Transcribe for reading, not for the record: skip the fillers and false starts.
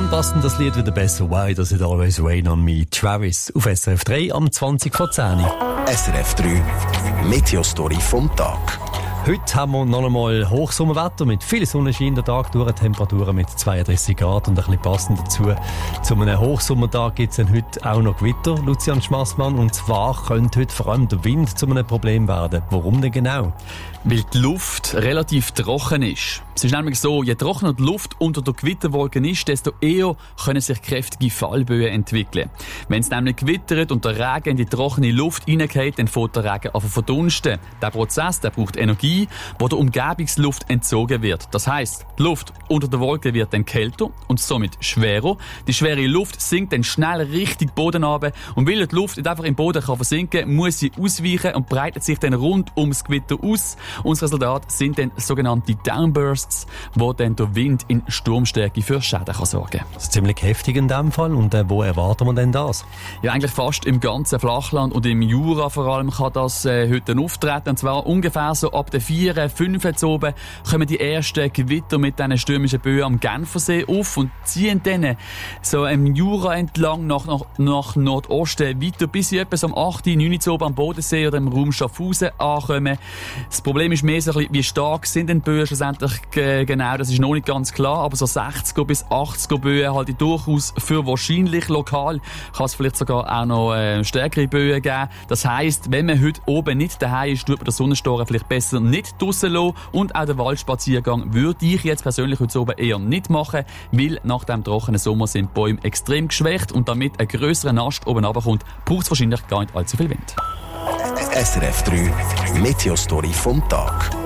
Dann passt das Lied wieder besser. Why does it always rain on me? Travis auf SRF 3 am 20 vor 10. SRF 3 Meteostory vom Tag. Heute haben wir noch einmal Hochsommerwetter mit viel Sonnenschein der Tag durch, Temperaturen mit 32 Grad und ein bisschen passend dazu. Zu einem Hochsommertag gibt es heute auch noch Gewitter, Lucian Schmassmann, und zwar könnte heute vor allem der Wind zu einem Problem werden. Warum denn genau? Weil die Luft relativ trocken ist. Es ist nämlich so, je trockener die Luft unter der Gewitterwolke ist, desto eher können sich kräftige Fallböen entwickeln. Wenn es nämlich gewittert und der Regen in die trockene Luft reingeht, dann fängt der Regen an zu verdunsten. Der Prozess, der braucht Energie, die der Umgebungsluft entzogen wird. Das heisst, die Luft unter der Wolke wird dann kälter und somit schwerer. Die schwere Luft sinkt dann schnell Richtung Boden runter. Und weil die Luft nicht einfach im Boden versinken kann, muss sie ausweichen und breitet sich dann rund ums Gewitter aus. Und das Resultat sind dann sogenannte Downbursts, wo dann der Wind in Sturmstärke für Schäden sorgen kann. Das ist ziemlich heftig in dem Fall. Und wo erwarten wir denn das? Ja, eigentlich fast im ganzen Flachland und im Jura vor allem kann das heute auftreten. Und zwar ungefähr so ab der 4, 5 zu oben kommen die ersten Gewitter mit diesen stürmischen Böen am Genfersee auf und ziehen dann so im Jura entlang nach Nordosten weiter, bis sie etwa so am 8, 9 zu oben am Bodensee oder im Raum Schaffhausen ankommen. Das Problem ist mehr so ein bisschen, wie stark sind denn die Böen schlussendlich genau, das ist noch nicht ganz klar, aber so 60er bis 80er Böen halte ich durchaus für wahrscheinlich. Lokal kann es vielleicht sogar auch noch stärkere Böen geben. Das heisst, wenn man heute oben nicht daheim ist, tut man den Sonnenstoren vielleicht besser nicht draussen lassen, und auch den Waldspaziergang würde ich jetzt persönlich heute oben eher nicht machen, weil nach dem trockenen Sommer sind die Bäume extrem geschwächt und damit ein grösserer Ast oben runterkommt, braucht es wahrscheinlich gar nicht allzu viel Wind. SRF 3 Meteostory vom Tag.